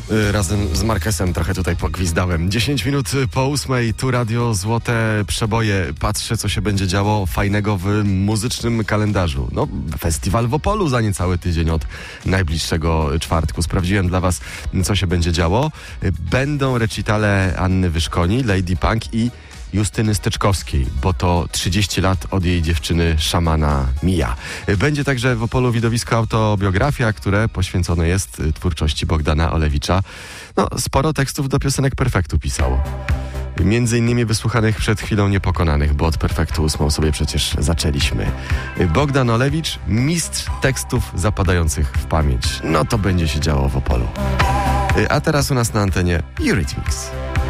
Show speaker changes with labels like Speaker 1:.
Speaker 1: Razem z Marquesem trochę tutaj pogwizdałem. 10 minut po 8, tu Radio Złote Przeboje. Patrzę, co się będzie działo fajnego w muzycznym kalendarzu. No, festiwal w Opolu za niecały tydzień od najbliższego czwartku. Sprawdziłem dla was, co się będzie działo. Będą recitale Anny Wyszkoni, Lady Punk i Justyny Steczkowskiej, bo to 30 lat od jej dziewczyny Szamana mija. Będzie także w Opolu widowisko Autobiografia, które poświęcone jest twórczości Bogdana Olewicza. No, sporo tekstów do piosenek Perfektu pisał. Między innymi wysłuchanych przed chwilą Niepokonanych, bo od Perfektu 8 sobie przecież zaczęliśmy. Bogdan Olewicz, mistrz tekstów zapadających w pamięć. No to będzie się działo w Opolu. A teraz u nas na antenie Eurythmics.